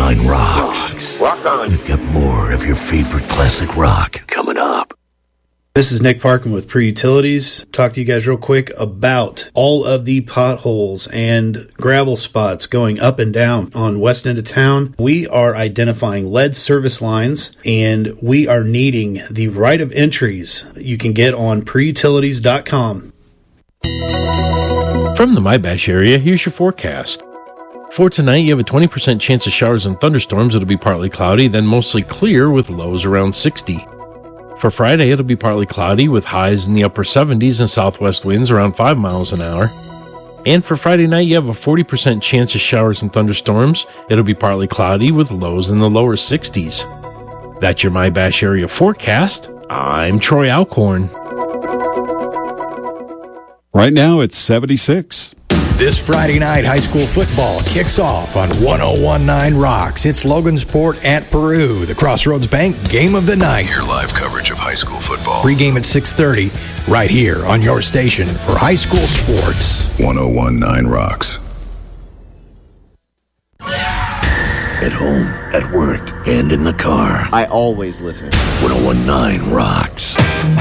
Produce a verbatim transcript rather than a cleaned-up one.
nine rocks. Rock on. We've got more of your favorite classic rock coming up. This is Nick Parkin with Pre-Utilities. Talk to you guys real quick about all of the potholes and gravel spots going up and down on west end of town. We are identifying lead service lines, and we are needing the right of entries you can get on pre utilities dot com. From the MyBash area, here's your forecast. For tonight, you have a twenty percent chance of showers and thunderstorms. It'll be partly cloudy, then mostly clear with lows around sixty. For Friday, it'll be partly cloudy with highs in the upper seventies and southwest winds around five miles an hour. And for Friday night, you have a forty percent chance of showers and thunderstorms. It'll be partly cloudy with lows in the lower sixties. That's your MyBash area forecast. I'm Troy Alcorn. Right now, it's seventy-six. This Friday night, high school football kicks off on one oh one point nine Rocks. It's Logansport at Peru, the Crossroads Bank Game of the Night. Hear live coverage of high school football. Pre-game at six thirty, right here on your station for high school sports. one oh one point nine Rocks. At home, at work, and in the car. I always listen. one oh one point nine Rocks.